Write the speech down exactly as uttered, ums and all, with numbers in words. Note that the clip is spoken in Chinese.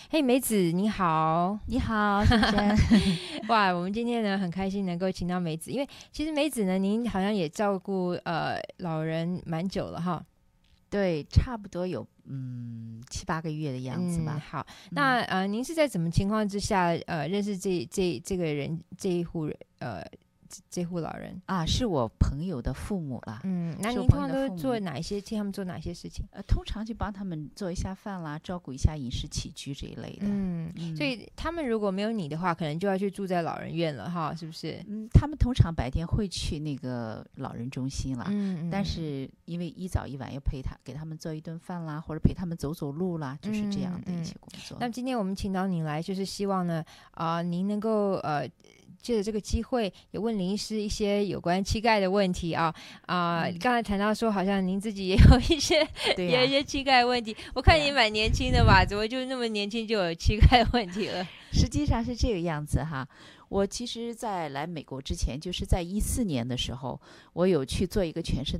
嘿，梅子你好。 你好，先生。 哇，我们今天呢很开心能够请到梅子，因为其实梅子呢，您好像也照顾呃老人蛮久了哈。 对，差不多有嗯七八个月的样子吧。 嗯，好，那呃，您是在什么情况之下呃认识这这这个人这一户人呃这这户老人？ 啊，是我朋友的父母啦。 嗯，那是我您通常都朋友的父母做哪一些替他们做哪些事情？ 呃，通常就帮他们做一下饭啦，照顾一下饮食起居这一类的。 嗯， 嗯所以他们如果没有你的话，可能就要去住在老人院了哈，是不是？ 嗯，他们通常白天会去那个老人中心啦， 嗯，嗯但是因为一早一晚要陪他给他们做一顿饭啦，或者陪他们走走路啦，就是这样的一些工作。 那今天我们请到您来，就是希望呢，啊、呃，您能够呃。借着这个机会，也问林医师一些有关膝盖的问题啊啊！呃嗯、刚才谈到说，好像您自己也有一些， 对啊、 有一些膝盖问题。我看你蛮年轻的吧？怎么就那么年轻就有膝盖问题了？ 实际上是这个样子哈。我其实在来美国之前，就是在一四年的时候，我有去做一个全身